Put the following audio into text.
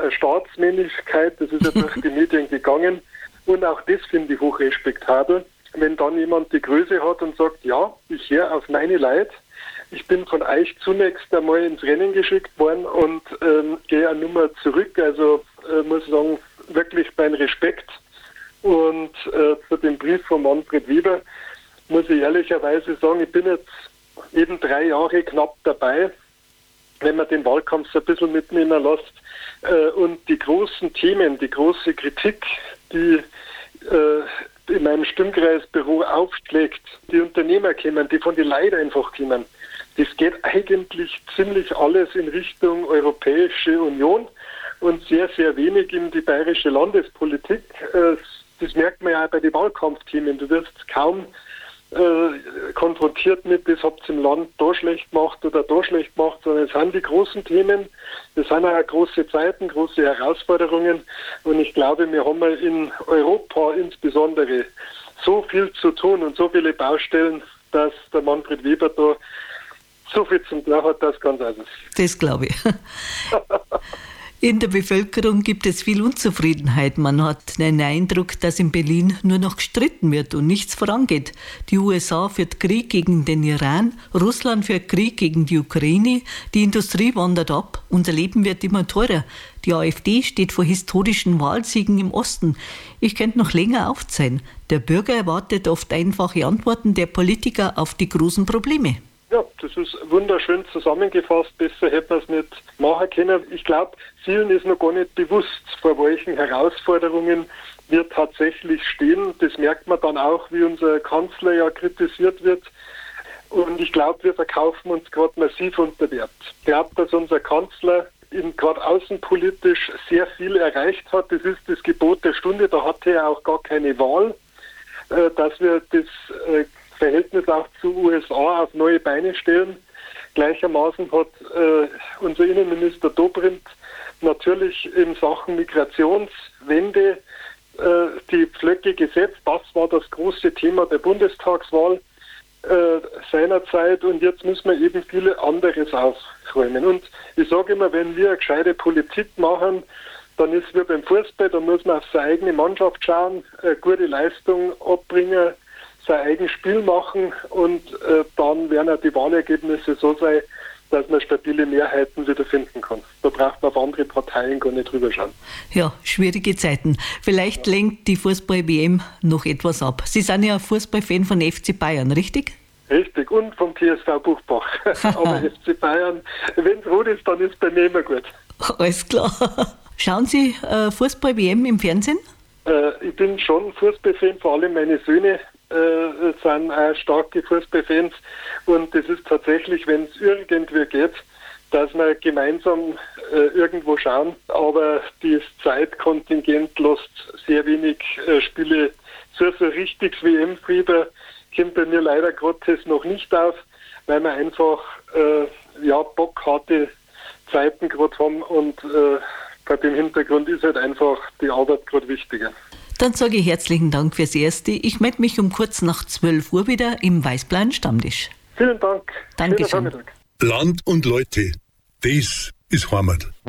Staatsmännlichkeit, das ist ja durch die Medien gegangen. Und auch das finde ich hochrespektabel, wenn dann jemand die Größe hat und sagt, ja, ich höre auf meine Leute. Ich bin von euch zunächst einmal ins Rennen geschickt worden und gehe eine Nummer zurück. Also muss ich sagen, wirklich mein Respekt. Und zu dem Brief von Manfred Weber muss ich ehrlicherweise sagen, ich bin jetzt eben 3 Jahre knapp dabei, wenn man den Wahlkampf so ein bisschen mitnehmen lässt. Und die großen Themen, die große Kritik, die in meinem Stimmkreisbüro aufschlägt, die Unternehmer kommen, die von den Leuten einfach kommen, das geht eigentlich ziemlich alles in Richtung Europäische Union und sehr, sehr wenig in die bayerische Landespolitik. Das merkt man ja auch bei den Wahlkampfthemen. Du wirst kaum konfrontiert mit, das habt ihr im Land da schlecht gemacht oder da schlecht gemacht, sondern es sind die großen Themen, das sind auch große Zeiten, große Herausforderungen und ich glaube, wir haben in Europa insbesondere so viel zu tun und so viele Baustellen, dass der Manfred Weber da so viel zum Tun hat, das ganz anders. Das glaube ich. In der Bevölkerung gibt es viel Unzufriedenheit. Man hat den Eindruck, dass in Berlin nur noch gestritten wird und nichts vorangeht. Die USA führt Krieg gegen den Iran, Russland führt Krieg gegen die Ukraine, die Industrie wandert ab, unser Leben wird immer teurer. Die AfD steht vor historischen Wahlsiegen im Osten. Ich könnte noch länger aufzählen. Der Bürger erwartet oft einfache Antworten der Politiker auf die großen Probleme. Ja, das ist wunderschön zusammengefasst. Besser hätte man es nicht machen können. Ich glaube, vielen ist noch gar nicht bewusst, vor welchen Herausforderungen wir tatsächlich stehen. Das merkt man dann auch, wie unser Kanzler ja kritisiert wird. Und ich glaube, wir verkaufen uns gerade massiv unter Wert. Ich glaube, dass unser Kanzler gerade außenpolitisch sehr viel erreicht hat. Das ist das Gebot der Stunde. Da hatte er auch gar keine Wahl, dass wir das Verhältnis auch zu USA auf neue Beine stellen. Gleichermaßen hat unser Innenminister Dobrindt natürlich in Sachen Migrationswende die Pflöcke gesetzt. Das war das große Thema der Bundestagswahl seinerzeit und jetzt müssen wir eben viele anderes aufräumen. Und ich sage immer, wenn wir eine gescheite Politik machen, dann ist es wie beim Fußball, da muss man auf seine eigene Mannschaft schauen, eine gute Leistung abbringen, sein eigenes Spiel machen und dann werden auch die Wahlergebnisse so sein, dass man stabile Mehrheiten wieder finden kann. Da braucht man auf andere Parteien gar nicht drüber schauen. Ja, schwierige Zeiten. Vielleicht lenkt die Fußball-WM noch etwas ab. Sie sind ja Fußballfan von FC Bayern, richtig? Richtig, und vom TSV Buchbach. Aber FC Bayern, wenn es rot ist, dann ist es bei mir immer gut. Alles klar. Schauen Sie Fußball-WM im Fernsehen? Ich bin schon Fußballfan, vor allem meine Söhne sind auch starke Fußballfans und das ist tatsächlich, wenn es irgendwie geht, dass wir gemeinsam irgendwo schauen, aber das Zeitkontingent lässt sehr wenig Spiele so richtiges WM-Fieber kommt bei mir leider Gottes noch nicht auf, weil wir einfach bockharte Zeiten gerade haben und bei dem Hintergrund ist halt einfach die Arbeit gerade wichtiger. Dann sage ich herzlichen Dank fürs Erste. Ich melde mich um kurz nach 12 Uhr wieder im Weißblauen Stammtisch. Vielen Dank. Dankeschön. Land und Leute, das ist Heimat.